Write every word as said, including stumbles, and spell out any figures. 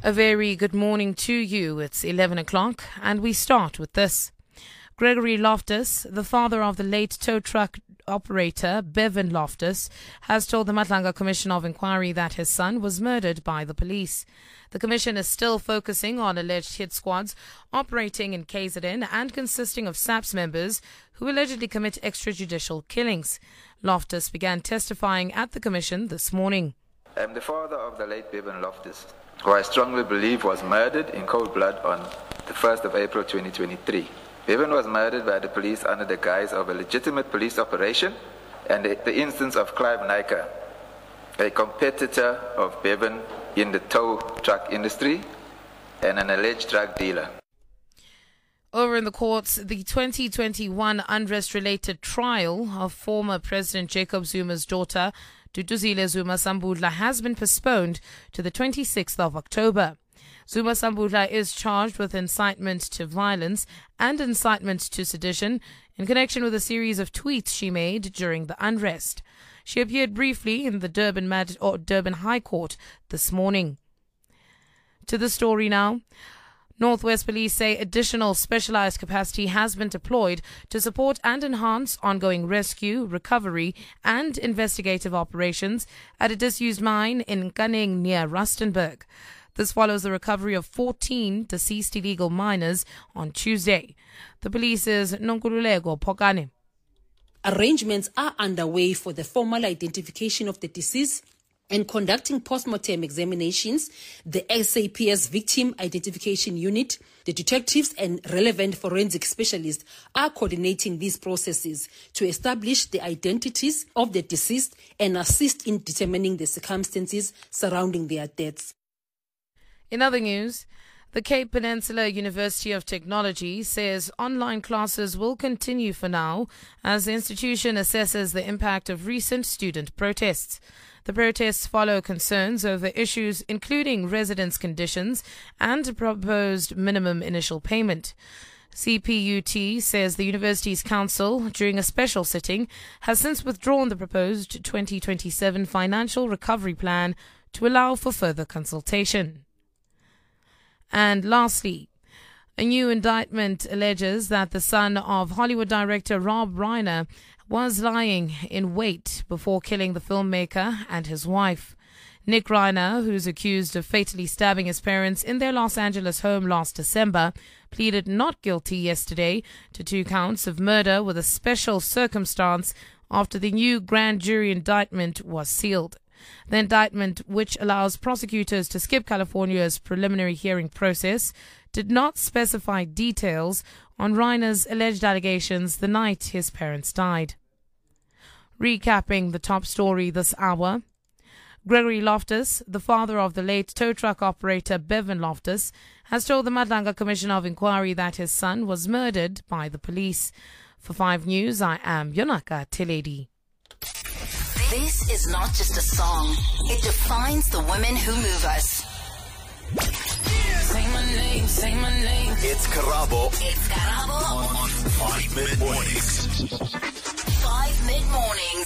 A very good morning to you. It's eleven o'clock and we start with this. Gregory Loftus, the father of the late tow truck operator Bevan Loftus, has told the Madlanga Commission of Inquiry that his son was murdered by the police. The commission is still focusing on alleged hit squads operating in K Z N and consisting of SAPS members who allegedly commit extrajudicial killings. Loftus began testifying at the commission this morning. I'm the father of the late Bevan Loftus, who I strongly believe was murdered in cold blood on the first of April twenty twenty-three. Bevan was murdered by the police under the guise of a legitimate police operation and the, the instance of Clive Nyker, a competitor of Bevan in the tow truck industry and an alleged drug dealer. Over in the courts, the twenty twenty-one unrest-related trial of former President Jacob Zuma's daughter, Duduzile Zuma Sambudla, has been postponed to the twenty-sixth of October. Zuma Sambudla is charged with incitement to violence and incitement to sedition in connection with a series of tweets she made during the unrest. She appeared briefly in the Durban, Mad- or Durban High Court this morning. To the story now. Northwest Police say additional specialized capacity has been deployed to support and enhance ongoing rescue, recovery and investigative operations at a disused mine in Nkaneng near Rustenburg. This follows the recovery of fourteen deceased illegal miners on Tuesday. The police's Nonkululeko Pokane. Arrangements are underway for the formal identification of the deceased and conducting post-mortem examinations. The S A P S Victim Identification Unit, the detectives and relevant forensic specialists are coordinating these processes to establish the identities of the deceased and assist in determining the circumstances surrounding their deaths. In other news, the Cape Peninsula University of Technology says online classes will continue for now as the institution assesses the impact of recent student protests. The protests follow concerns over issues including residence conditions and a proposed minimum initial payment. C P U T says the university's council, during a special sitting, has since withdrawn the proposed twenty twenty-seven financial recovery plan to allow for further consultation. And lastly, a new indictment alleges that the son of Hollywood director Rob Reiner was lying in wait before killing the filmmaker and his wife. Nick Reiner, who's accused of fatally stabbing his parents in their Los Angeles home last December, pleaded not guilty yesterday to two counts of murder with a special circumstance after the new grand jury indictment was sealed. The indictment, which allows prosecutors to skip California's preliminary hearing process, did not specify details on Reiner's alleged allegations the night his parents died. Recapping the top story this hour, Gregory Loftus, the father of the late tow truck operator Bevan Loftus, has told the Madlanga Commission of Inquiry that his son was murdered by the police. For five News, I am Yonaka Teledi. This is not just a song. It defines the women who move us. Say my name, say my name. It's Karabo. It's Karabo. On Five Mid Mornings. Five Mid Mornings.